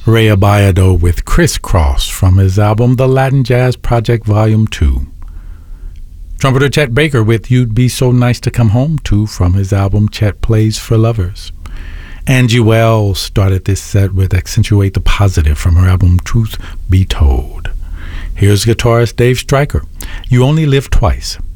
Ray Abayado with Crisscross from his album The Latin Jazz Project Volume 2. Trumpeter Chet Baker with You'd Be So Nice to Come Home To from his album Chet Plays for Lovers. Angie Wells started this set with Accentuate the Positive from her album Truth Be Told. Here's guitarist Dave Stryker, You Only Live Twice.